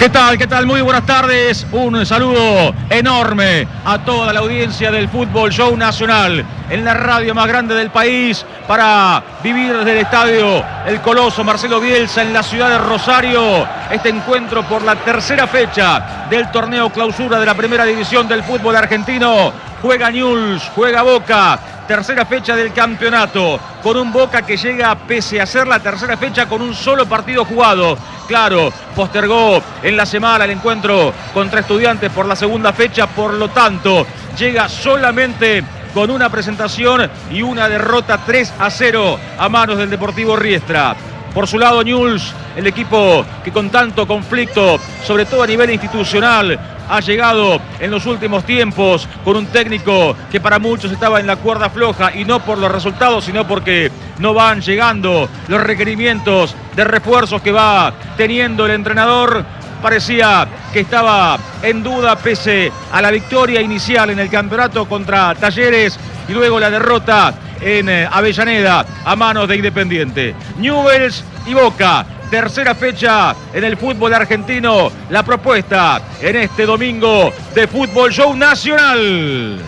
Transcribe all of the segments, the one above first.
¿Qué tal? ¿Qué tal? Muy buenas tardes. Un saludo enorme a toda la audiencia del Fútbol Show Nacional en la radio más grande del país para vivir desde el estadio El Coloso Marcelo Bielsa en la ciudad de Rosario. Este encuentro por la tercera fecha del torneo clausura de la primera división del fútbol argentino. Juega Newell's, juega Boca. Tercera fecha del campeonato, con un Boca que llega pese a ser la tercera fecha con un solo partido jugado. Claro, postergó en la semana el encuentro contra Estudiantes por la segunda fecha, por lo tanto, llega solamente con una presentación y una derrota 3-0 a manos del Deportivo Riestra. Por su lado, Newell's, el equipo que con tanto conflicto, sobre todo a nivel institucional, ha llegado en los últimos tiempos con un técnico que para muchos estaba en la cuerda floja, y no por los resultados, sino porque no van llegando los requerimientos de refuerzos que va teniendo el entrenador. Parecía que estaba en duda pese a la victoria inicial en el campeonato contra Talleres y luego la derrota en Avellaneda a manos de Independiente. Newell's y Boca. Tercera fecha en el fútbol argentino. La propuesta en este domingo de Fútbol Show Nacional.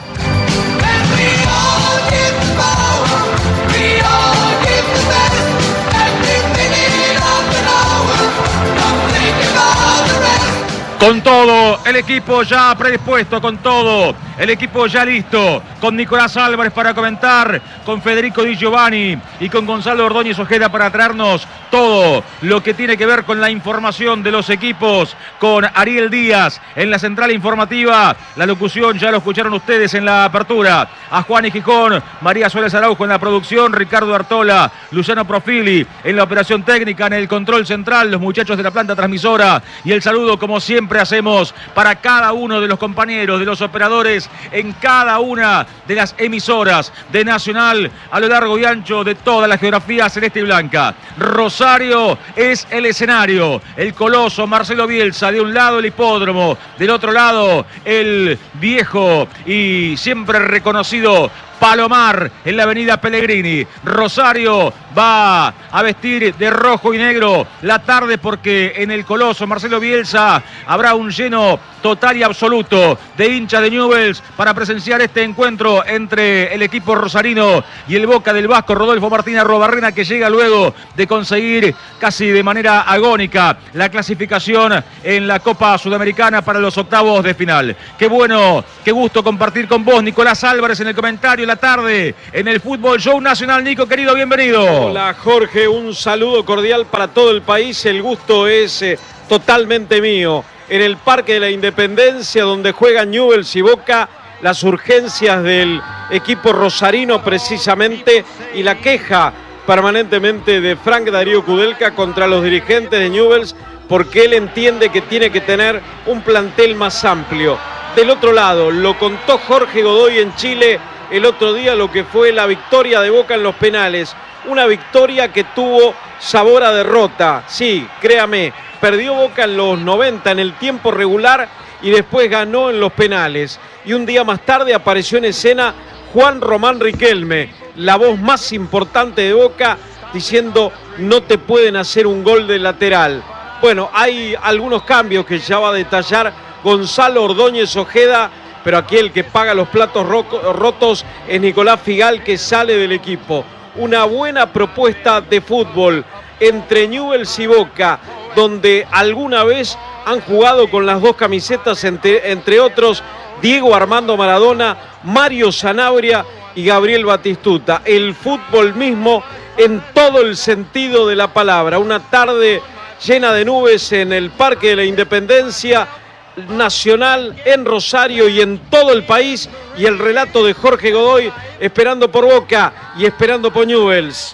Con todo el equipo ya predispuesto, con todo el equipo ya listo, con Nicolás Álvarez para comentar, con Federico Di Giovanni y con Gonzalo Ordóñez Ojeda para traernos todo lo que tiene que ver con la información de los equipos, con Ariel Díaz en la central informativa. La locución ya lo escucharon ustedes en la apertura. A Juan y Gijón, María Suárez Araujo en la producción, Ricardo Artola, Luciano Profili en la operación técnica, en el control central, los muchachos de la planta transmisora, y el saludo como siempre hacemos para cada uno de los compañeros, de los operadores en cada una de las emisoras de Nacional a lo largo y ancho de toda la geografía celeste y blanca. Rosario es el escenario, el Coloso Marcelo Bielsa, de un lado el hipódromo, del otro lado el viejo y siempre reconocido Palomar en la avenida Pellegrini. Rosario va a vestir de rojo y negro la tarde porque en el Coloso Marcelo Bielsa habrá un lleno total y absoluto de hinchas de Newell's para presenciar este encuentro entre el equipo rosarino y el Boca del Vasco Rodolfo Martínez Arruabarrena, que llega luego de conseguir casi de manera agónica la clasificación en la Copa Sudamericana para los octavos de final. Qué bueno, qué gusto compartir con vos, Nicolás Álvarez, en el comentario la tarde en el Fútbol Show Nacional. Nico, querido, bienvenido. Hola, Jorge, un saludo cordial para todo el país. El gusto es totalmente mío. En el Parque de la Independencia, donde juegan Newell's y Boca, las urgencias del equipo rosarino precisamente, y la queja permanentemente de Frank Darío Kudelka contra los dirigentes de Newell's, porque él entiende que tiene que tener un plantel más amplio. Del otro lado, lo contó Jorge Godoy en Chile el otro día, lo que fue la victoria de Boca en los penales. Una victoria que tuvo sabor a derrota. Sí, créame, perdió Boca en los 90 en el tiempo regular y después ganó en los penales. Y un día más tarde apareció en escena Juan Román Riquelme, la voz más importante de Boca, diciendo: no te pueden hacer un gol de lateral. Bueno, hay algunos cambios que ya va a detallar Gonzalo Ordóñez Ojeda, pero aquí el que paga los platos rotos es Nicolás Figal, que sale del equipo. Una buena propuesta de fútbol entre Newell's y Boca, donde alguna vez han jugado con las dos camisetas, entre otros Diego Armando Maradona, Mario Sanabria y Gabriel Batistuta. El fútbol mismo en todo el sentido de la palabra. Una tarde llena de nubes en el Parque de la Independencia Nacional, en Rosario y en todo el país, y el relato de Jorge Godoy esperando por Boca y esperando por Newell's.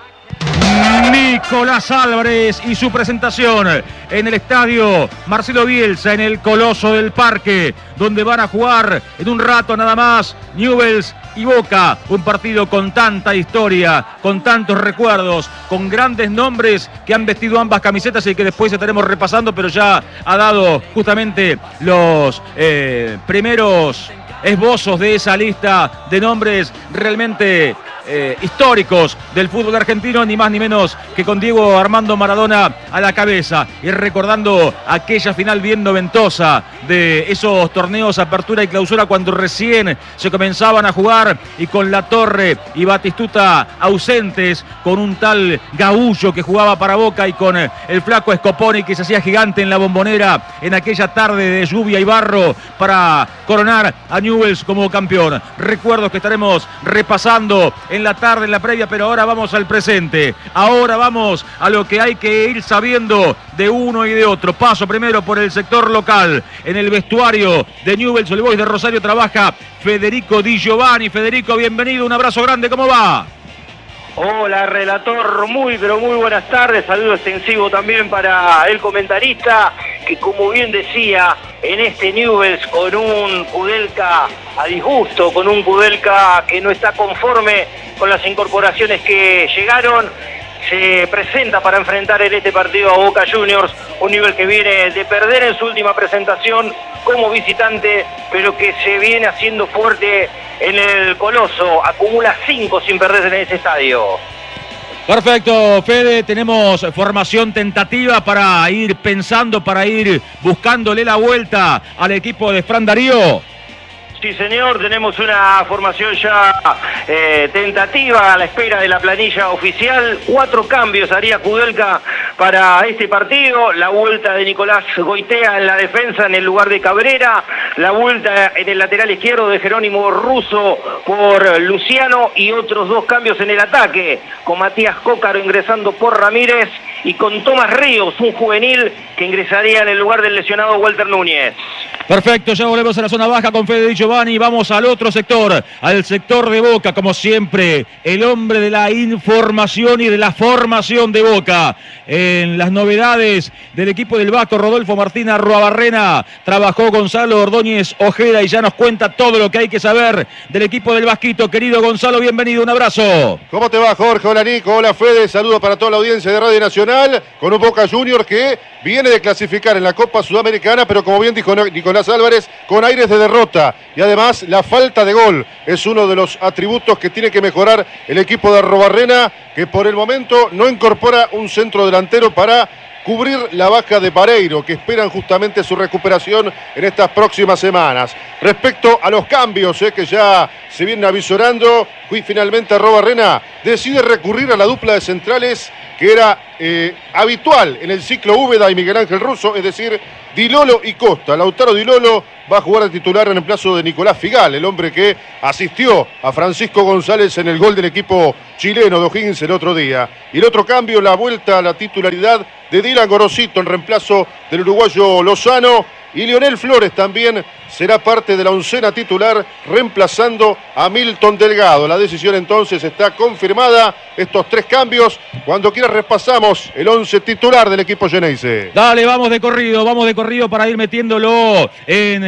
Nicolás Álvarez y su presentación en el estadio Marcelo Bielsa, en el Coloso del Parque, donde van a jugar en un rato nada más Newell's y Boca, un partido con tanta historia, con tantos recuerdos, con grandes nombres que han vestido ambas camisetas y que después estaremos repasando, pero ya ha dado justamente los primeros esbozos de esa lista de nombres realmente históricos del fútbol argentino, ni más ni menos que con Diego Armando Maradona a la cabeza, y recordando aquella final bien noventosa de esos torneos apertura y clausura cuando recién se comenzaban a jugar, y con La Torre y Batistuta ausentes, con un tal Gaullo que jugaba para Boca y con el flaco Scoponi que se hacía gigante en la Bombonera en aquella tarde de lluvia y barro para coronar a Newell's como campeón. Recuerdos que estaremos repasando en la tarde, en la previa, pero ahora vamos al presente. Ahora vamos a lo que hay que ir sabiendo de uno y de otro. Paso primero por el sector local. En el vestuario de Newell's Old Boys de Rosario trabaja Federico Di Giovanni. Federico, bienvenido, un abrazo grande, ¿cómo va? Hola, relator, pero muy buenas tardes. Saludo extensivo también para el comentarista, que como bien decía, en este Newell's con un Kudelka a disgusto, con un Kudelka que no está conforme con las incorporaciones que llegaron, se presenta para enfrentar en este partido a Boca Juniors, un Newell's que viene de perder en su última presentación como visitante, pero que se viene haciendo fuerte en el Coloso, acumula 5 sin perderse en ese estadio. Perfecto, Fede, tenemos formación tentativa para ir pensando, para ir buscándole la vuelta al equipo de Fran Darío. Sí, señor, tenemos una formación ya tentativa a la espera de la planilla oficial. 4 cambios haría Kudelka para este partido. La vuelta de Nicolás Goitea en la defensa en el lugar de Cabrera. La vuelta en el lateral izquierdo de Jerónimo Russo por Luciano. Y otros 2 cambios en el ataque, con Matías Cócaro ingresando por Ramírez y con Tomás Ríos, un juvenil que ingresaría en el lugar del lesionado Walter Núñez. Perfecto, ya volvemos a la zona baja con Fede Di Giovanni. Vamos al otro sector, al sector de Boca, como siempre, el hombre de la información y de la formación de Boca. En las novedades del equipo del Vasco, Rodolfo Martín Arruabarrena, trabajó Gonzalo Ordóñez Ojeda y ya nos cuenta todo lo que hay que saber del equipo del Vasquito. Querido Gonzalo, bienvenido, un abrazo. ¿Cómo te va, Jorge? Hola, Nico. Hola, Fede. Saludos para toda la audiencia de Radio Nacional, con un Boca Juniors que viene de clasificar en la Copa Sudamericana, pero como bien dijo Nicolás Álvarez, con aires de derrota. Y además, la falta de gol es uno de los atributos que tiene que mejorar el equipo de Arruabarrena, que por el momento no incorpora un centro delantero para cubrir la baja de Pareiro, que esperan justamente su recuperación en estas próximas semanas. Respecto a los cambios que ya se vienen avisorando, y finalmente Arruabarrena decide recurrir a la dupla de centrales que era habitual en el ciclo Úbeda y Miguel Ángel Russo, es decir, Di Lolo y Costa. Lautaro Di Lolo va a jugar de titular en el plazo de Nicolás Figal, el hombre que asistió a Francisco González en el gol del equipo chileno de O'Higgins el otro día. Y el otro cambio, la vuelta a la titularidad de Dylan Gorosito en reemplazo del uruguayo Lozano, y Lionel Flores también será parte de la oncena titular reemplazando a Milton Delgado. La decisión entonces está confirmada, estos 3 cambios. Cuando quieras repasamos el 11 titular del equipo Geneise. Dale, vamos de corrido para ir metiéndolo en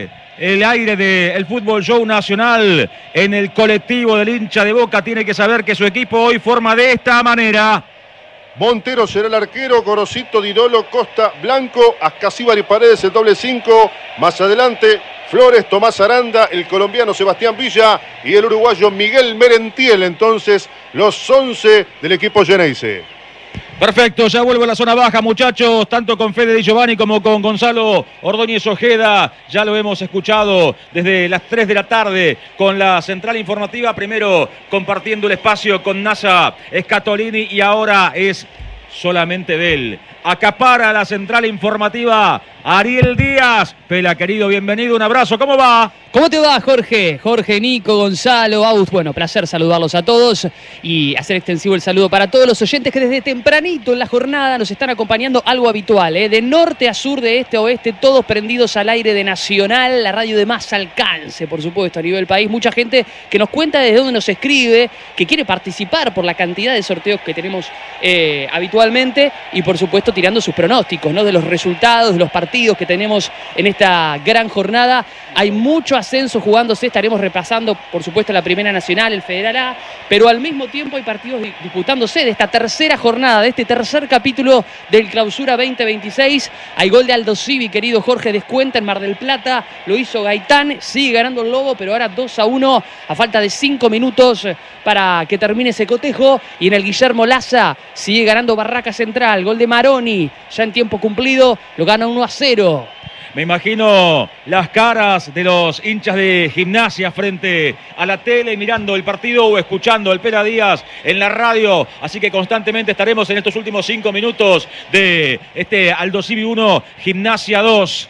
el aire del Fútbol Show Nacional. En el colectivo del hincha de Boca tiene que saber que su equipo hoy forma de esta manera. Montero será el arquero, Gorosito, Di Lolo, Costa, Blanco, Ascasíbar y Paredes el doble 5. Más adelante, Flores, Tomás Aranda, el colombiano Sebastián Villa y el uruguayo Miguel Merentiel. Entonces, los 11 del equipo Geneise. Perfecto, ya vuelvo a la zona baja, muchachos, tanto con Fede Di Giovanni como con Gonzalo Ordóñez Ojeda. Ya lo hemos escuchado desde las 3 de la tarde con la central informativa, primero compartiendo el espacio con Nasa Scatolini y ahora es solamente de él. Acapara la central informativa Ariel Díaz. Pela, querido, bienvenido, un abrazo, ¿cómo va? ¿Cómo te va, Jorge? Jorge, Nico, Gonzalo, Aus. Bueno, placer saludarlos a todos y hacer extensivo el saludo para todos los oyentes que desde tempranito en la jornada nos están acompañando, algo habitual, de norte a sur, de este a oeste, todos prendidos al aire de Nacional, la radio de más alcance, por supuesto, a nivel país. Mucha gente que nos cuenta desde dónde nos escribe, que quiere participar por la cantidad de sorteos que tenemos habitualmente y, por supuesto, supuesto, tirando sus pronósticos, ¿no? De los resultados, de los partidos que tenemos en esta gran jornada. Hay mucho ascenso jugándose, estaremos repasando, por supuesto, la Primera Nacional, el Federal A, pero al mismo tiempo hay partidos disputándose de esta tercera jornada, de este tercer capítulo del Clausura 2026. Hay gol de Aldo Civi, querido Jorge, descuenta en Mar del Plata, lo hizo Gaitán, sigue ganando el Lobo, pero ahora 2-1 a falta de 5 minutos para que termine ese cotejo. Y en el Guillermo Laza sigue ganando Barraca Central, gol de Maroni, ya en tiempo cumplido, lo gana 1-0. Me imagino las caras de los hinchas de Gimnasia frente a la tele mirando el partido o escuchando al Pera Díaz en la radio. Así que constantemente estaremos en estos últimos 5 minutos de este Aldo Civi 1, Gimnasia 2.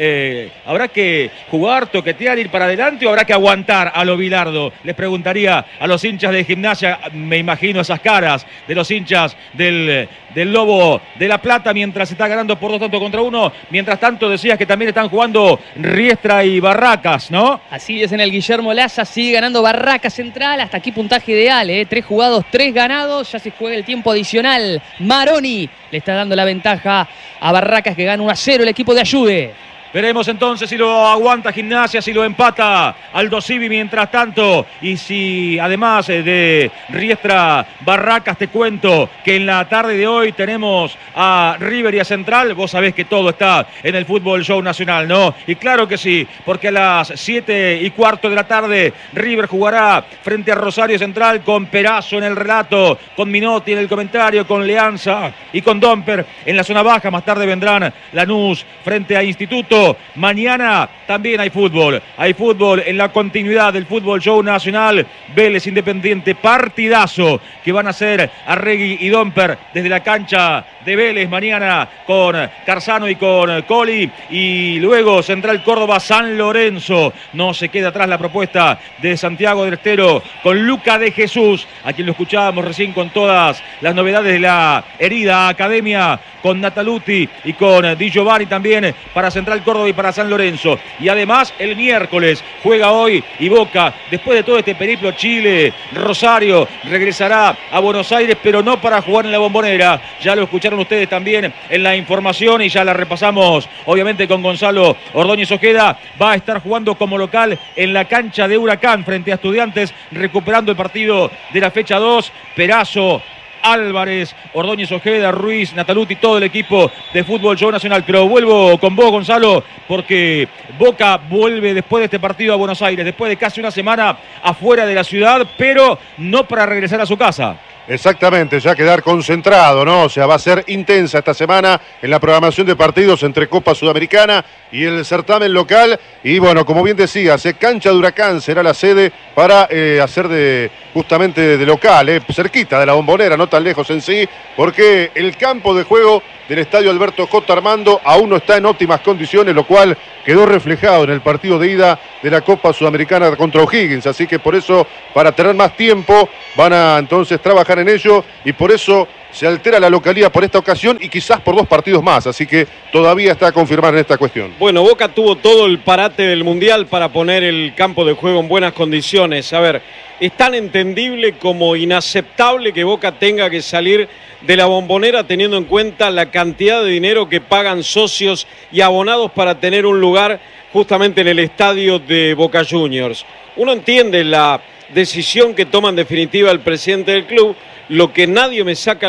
¿Habrá que jugar, toquetear, ir para adelante o habrá que aguantar a lo Bilardo? Les preguntaría a los hinchas de Gimnasia, me imagino esas caras de los hinchas del Lobo de La Plata mientras está ganando por 2-1. Mientras tanto decías que también están jugando Riestra y Barracas, ¿no? Así es, en el Guillermo Laza sigue ganando Barraca Central, hasta aquí puntaje ideal, 3 jugados, 3 ganados, ya se juega el tiempo adicional. Maroni le está dando la ventaja a Barracas, que gana 1-0 el equipo de Ayude. Veremos entonces si lo aguanta Gimnasia, si lo empata Aldo Civi mientras tanto. Y si además de Riestra Barracas, te cuento que en la tarde de hoy tenemos a River y a Central. Vos sabés que todo está en el Fútbol Show Nacional, ¿no? Y claro que sí, porque a las 7:15 de la tarde River jugará frente a Rosario Central con Perazo en el relato, con Minotti en el comentario, con Leanza y con Domper en la zona baja. Más tarde vendrán Lanús frente a Instituto. Mañana también hay fútbol en la continuidad del Fútbol Show Nacional. Vélez Independiente, partidazo que van a hacer Arregui y Domper desde la cancha de Vélez mañana con Carzano y con Coli. Y luego Central Córdoba San Lorenzo. No se queda atrás la propuesta de Santiago del Estero con Luca de Jesús, a quien lo escuchábamos recién con todas las novedades de la herida Academia, con Nataluti y con Di Giovanni también para Central Córdoba y para San Lorenzo. Y además el miércoles juega hoy y Boca, después de todo este periplo Chile, Rosario, regresará a Buenos Aires, pero no para jugar en la Bombonera. Ya lo escucharon ustedes también en la información y ya la repasamos obviamente con Gonzalo Ordóñez Ojeda. Va a estar jugando como local en la cancha de Huracán frente a Estudiantes, recuperando el partido de la fecha 2. Perazo, Álvarez, Ordóñez Ojeda, Ruiz, Nataluti, todo el equipo de Fútbol Show Nacional. Pero vuelvo con vos, Gonzalo, porque Boca vuelve después de este partido a Buenos Aires, después de casi una semana afuera de la ciudad, pero no para regresar a su casa. Exactamente, ya quedar concentrado, ¿no? O sea, va a ser intensa esta semana en la programación de partidos entre Copa Sudamericana y el certamen local. Y bueno, como bien decías, cancha de Huracán será la sede para hacer justamente de local, cerquita de la Bombonera, no tan lejos en sí, porque el campo de juego del estadio Alberto J. Armando aún no está en óptimas condiciones, lo cual quedó reflejado en el partido de ida de la Copa Sudamericana contra O'Higgins. Así que por eso, para tener más tiempo, van a entonces trabajar en ello y por eso se altera la localía por esta ocasión y quizás por 2 partidos más. Así que todavía está a confirmar en esta cuestión. Bueno, Boca tuvo todo el parate del Mundial para poner el campo de juego en buenas condiciones. A ver, es tan entendible como inaceptable que Boca tenga que salir de la Bombonera teniendo en cuenta la cantidad de dinero que pagan socios y abonados para tener un lugar justamente en el estadio de Boca Juniors. Uno entiende la decisión que toma en definitiva el presidente del club. Lo que nadie me saca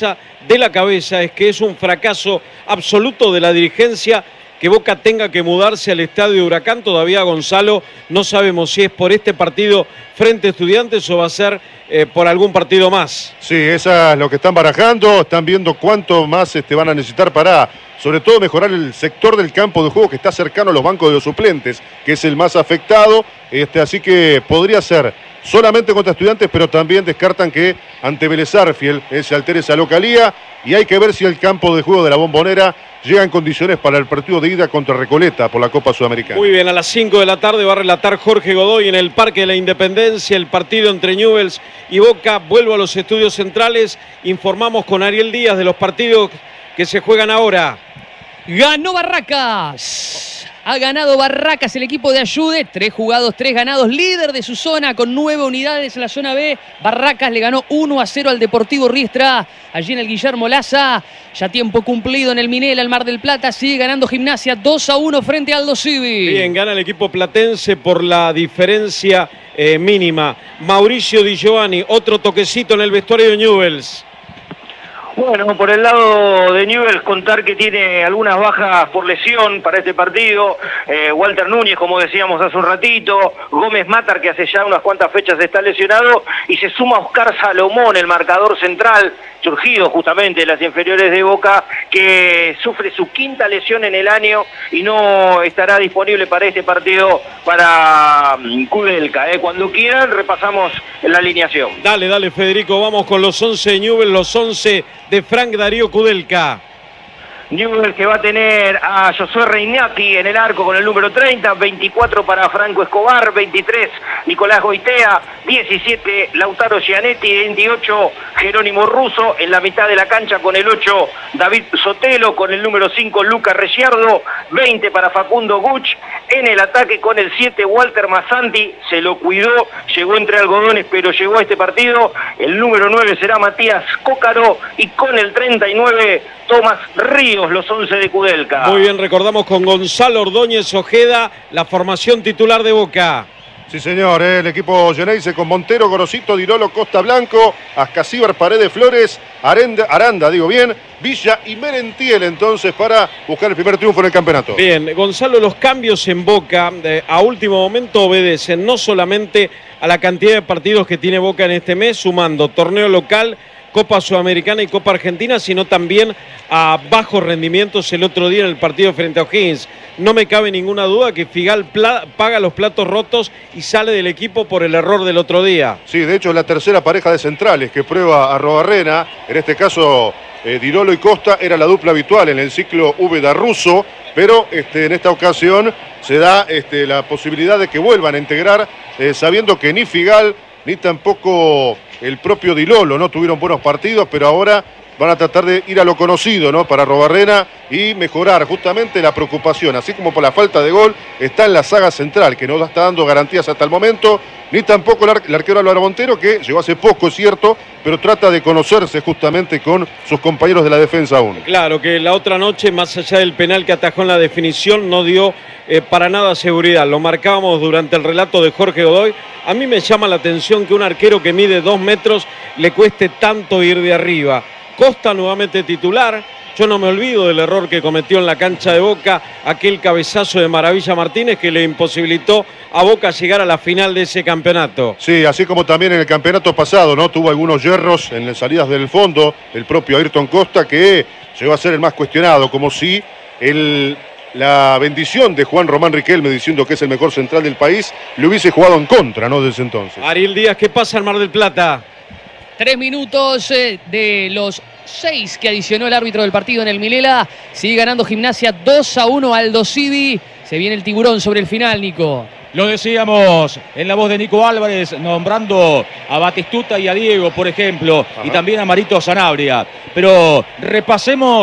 de la cabeza es que es un fracaso absoluto de la dirigencia que Boca tenga que mudarse al estadio de Huracán. Todavía, Gonzalo, no sabemos si es por este partido frente a Estudiantes o va a ser por algún partido más. Sí, esa es lo que están barajando, están viendo cuánto más van a necesitar para, sobre todo, mejorar el sector del campo de juego que está cercano a los bancos de los suplentes, que es el más afectado, así que podría ser solamente contra Estudiantes, pero también descartan que ante Vélez Sarsfield se altere esa localía, y hay que ver si el campo de juego de la Bombonera llega en condiciones para el partido de ida contra Recoleta por la Copa Sudamericana. Muy bien, a las 5 de la tarde va a relatar Jorge Godoy en el Parque de la Independencia el partido entre Newell's y Boca. Vuelvo a los estudios centrales, informamos con Ariel Díaz de los partidos que se juegan ahora. Ganó Barracas. Ha ganado Barracas, el equipo de Ayude. 3 jugados, 3 ganados. Líder de su zona con 9 unidades en la zona B. Barracas le ganó 1-0 al Deportivo Riestra. Allí en el Guillermo Laza. Ya tiempo cumplido en el Minela, el Mar del Plata. Sigue ganando Gimnasia 2-1 frente a Aldo Civi. Bien, gana el equipo platense por la diferencia mínima. Mauricio Di Giovanni, otro toquecito en el vestuario de Newell's. Bueno, por el lado de Newell's, contar que tiene algunas bajas por lesión para este partido. Walter Núñez, como decíamos hace un ratito. Gómez Matar, que hace ya unas cuantas fechas está lesionado. Y se suma Oscar Salomón, el marcador central, surgido justamente de las inferiores de Boca, que sufre su 5ª lesión en el año y no estará disponible para este partido para Kudelka. Cuando quieran, repasamos la alineación. Dale, Federico, vamos con los 11 de Newell's, los 11 de Frank Darío Kudelka. Newell's que va a tener a Josué Reinati en el arco con el número 30, 24 para Franco Escobar, 23 Nicolás Goitea, 17 Lautaro Gianetti, 28 Jerónimo Russo, en la mitad de la cancha con el 8 David Sotelo, con el número 5 Lucas Ricciardo, 20 para Facundo Guch, en el ataque con el 7 Walter Massanti, se lo cuidó, llegó entre algodones pero llegó a este partido, el número 9 será Matías Cócaro y con el 39 Tomás Ríos, los 11 de Kudelka. Muy bien, recordamos con Gonzalo Ordóñez Ojeda la formación titular de Boca. Sí, señor, el equipo Geneise con Montero, Gorosito, Dirolo, Costa Blanco, Ascasíbar, Paredes, Flores, Aranda, Villa y Merentiel, entonces, para buscar el primer triunfo en el campeonato. Bien, Gonzalo, los cambios en Boca a último momento obedecen no solamente a la cantidad de partidos que tiene Boca en este mes, sumando torneo local, Copa Sudamericana y Copa Argentina, sino también a bajos rendimientos el otro día en el partido frente a O'Higgins. No me cabe ninguna duda que Figal paga los platos rotos y sale del equipo por el error del otro día. Sí, de hecho es la tercera pareja de centrales que prueba Arrobarrena. En este caso, Dirolo y Costa era la dupla habitual en el ciclo Úbeda-Russo, pero en esta ocasión se da la posibilidad de que vuelvan a integrar, sabiendo que ni Figal ni tampoco el propio Dilolo no tuvieron buenos partidos, pero ahora van a tratar de ir a lo conocido, ¿no? Para Arrobarrena y mejorar justamente la preocupación, así como por la falta de gol, está en la saga central, que no está dando garantías hasta el momento, ni tampoco el arquero Álvaro Montero, que llegó hace poco, es cierto, pero trata de conocerse justamente con sus compañeros de la defensa aún. Claro, que la otra noche, más allá del penal que atajó en la definición, no dio para nada seguridad. Lo marcábamos durante el relato de Jorge Godoy. A mí me llama la atención que un arquero que mide 2 metros le cueste tanto ir de arriba. Costa nuevamente titular. Yo no me olvido del error que cometió en la cancha de Boca, aquel cabezazo de Maravilla Martínez que le imposibilitó a Boca llegar a la final de ese campeonato. Sí, así como también en el campeonato pasado, ¿no? Tuvo algunos yerros en las salidas del fondo, el propio Ayrton Costa, que llegó a ser el más cuestionado, como si la bendición de Juan Román Riquelme, diciendo que es el mejor central del país, le hubiese jugado en contra, ¿no? Desde entonces. Ariel Díaz, ¿qué pasa en Mar del Plata? 3 minutos de los 6 que adicionó el árbitro del partido en el Minela. Sigue ganando Gimnasia 2-1 Aldo Civi. Se viene el tiburón sobre el final, Nico. Lo decíamos en la voz de Nico Álvarez, nombrando a Batistuta y a Diego, por ejemplo, y también a Marito Sanabria. Pero repasemos